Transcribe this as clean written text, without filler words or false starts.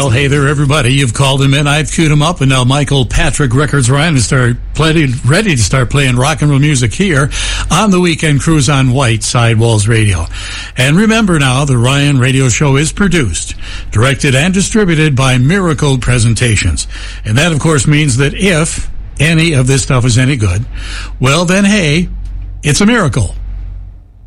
Well, hey there, everybody. You've called him in. I've queued him up, and now Michael Patrick Records Ryan is ready to start playing rock and roll music here on the Weekend Cruise on White Sidewalls Radio. And remember now, the Ryan Radio Show is produced, directed, and distributed by Miracle Presentations. And that, of course, means that if any of this stuff is any good, well, then, hey, it's a miracle.